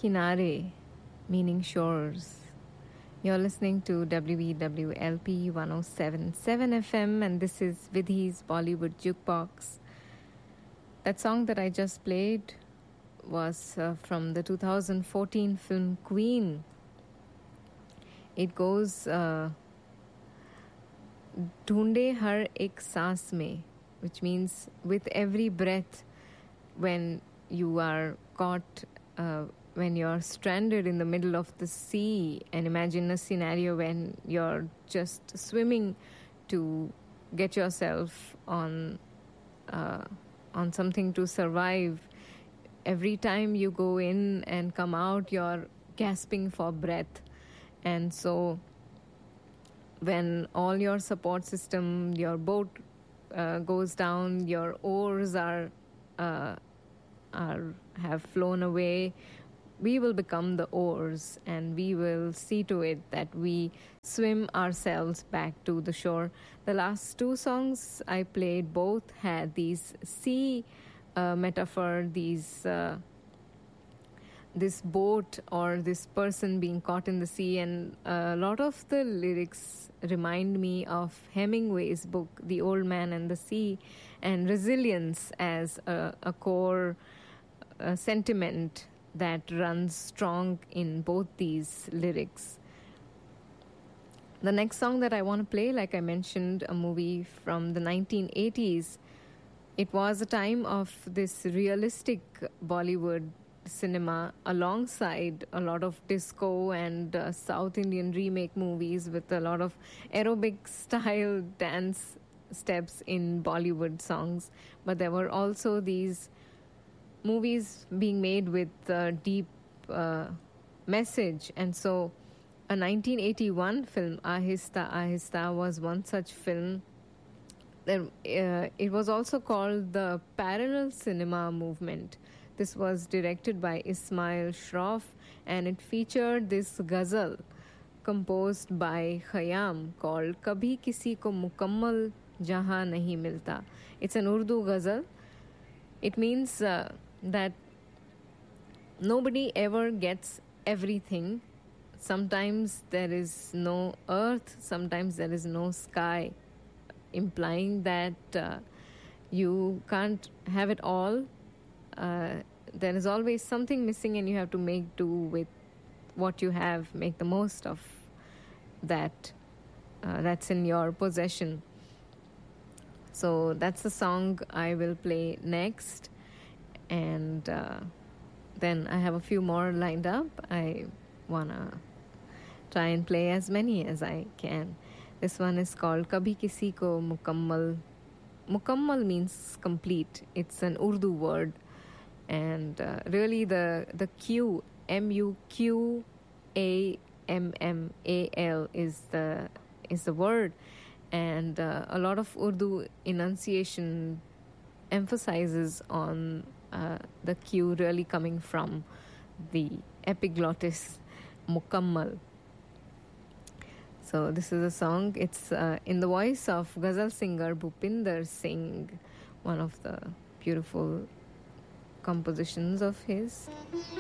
Kinare, meaning shores. You're listening to WVWLP 107.7 FM, and this is Vidhi's Bollywood Jukebox. That song that I just played was from the 2014 film Queen. It goes Dhoonde har ek saans mein, which means with every breath. When you are caught, when you're stranded in the middle of the sea, and imagine a scenario when you're just swimming to get yourself on something to survive. Every time you go in and come out, you're gasping for breath. And so when all your support system, your boat goes down, your oars have flown away, we will become the oars, and we will see to it that we swim ourselves back to the shore. The last two songs I played both had these sea metaphor, this boat or this person being caught in the sea, and a lot of the lyrics remind me of Hemingway's book The Old Man and the Sea, and resilience as a core sentiment that runs strong in both these lyrics. The next song that I want to play, like I mentioned, a movie from the 1980s. It was a time of this realistic Bollywood cinema alongside a lot of disco and South Indian remake movies with a lot of aerobic style dance steps in Bollywood songs. But there were also these movies being made with deep message. And so a 1981 film, Ahista Ahista, was one such film. It was also called the parallel cinema movement. This was directed by Ismail Shroff, and it featured this ghazal composed by Khayyam called Kabhi Kisi Ko Mukammal Jahan Nahi Milta. It's an Urdu ghazal. It means that nobody ever gets everything. Sometimes there is no earth, sometimes there is no sky, implying that you can't have it all. There is always something missing, and you have to make do with what you have, make the most of that that's in your possession. So that's the song I will play next, and then I have a few more lined up. I wanna try and play as many as I can. This one is called Kabhi Kisi Ko Mukammal. Mukammal means complete. It's an Urdu word. And really the Q, M-U-Q-A-M-M-A-L is the word. And a lot of Urdu enunciation emphasizes on the Q really coming from the epiglottis, Mukammal. So this is a song. It's in the voice of ghazal singer Bhupinder Singh, one of the beautiful compositions of his.